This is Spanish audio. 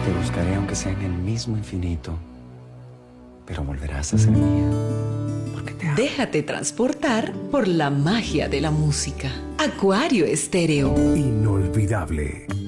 Te buscaré aunque sea en el mismo infinito, pero volverás a ser mía, porque te amo. Déjate transportar por la magia de la música. Acuario Estéreo. Inolvidable.